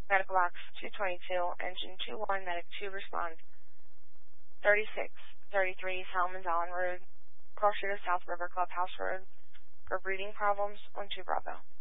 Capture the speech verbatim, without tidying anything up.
Medical Box two twenty-two, Engine two one, Medic two respond. thirty-six thirty-three Salmons Island Road, Cross Shooter South River Clubhouse Road, for breathing problems on two Bravo.